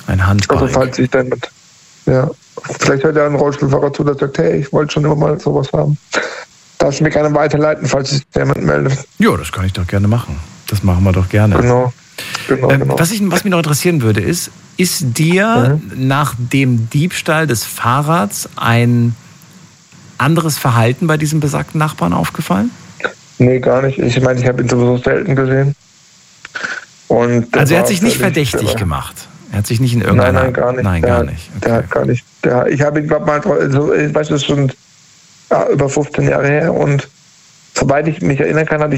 Ein Handbike. Also falls ich dann mit, ja, vielleicht hört ja ein Rollstuhlfahrer zu, der sagt, hey, ich wollte schon immer mal sowas haben. Darfst du mir gerne weiterleiten, falls sich jemand meldet. Ja, das kann ich doch gerne machen. Das machen wir doch gerne. Genau. Was mich noch interessieren würde, ist dir nach dem Diebstahl des Fahrrads ein anderes Verhalten bei diesem besagten Nachbarn aufgefallen? Nee, gar nicht. Ich meine, ich habe ihn sowieso selten gesehen. Und also er hat sich nicht verdächtig gemacht? Er hat sich nicht in irgendeiner... Nein, gar nicht. Nein, gar nicht. Okay. Der hat gar nicht. Ich habe ihn, glaube ich, mal... Also, ich weiß, das ist schon über 15 Jahre her. Und soweit ich mich erinnern kann, hatte ich